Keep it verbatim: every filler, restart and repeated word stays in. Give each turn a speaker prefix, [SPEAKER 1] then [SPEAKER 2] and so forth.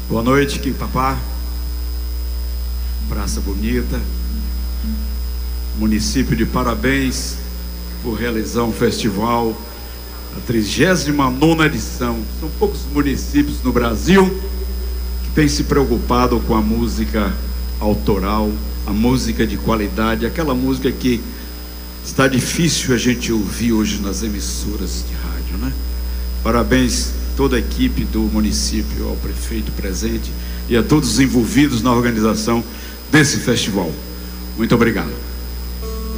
[SPEAKER 1] Boa noite, que papá. Praça bonita. Município de parabéns por realizar um festival, a trigésima nona edição. São poucos municípios no Brasil que têm se preocupado com a música autoral, a música de qualidade, aquela música que está difícil a gente ouvir hoje nas emissoras de rádio, né? Parabéns toda a equipe do município, ao prefeito presente e a todos os envolvidos na organização desse festival. Muito obrigado.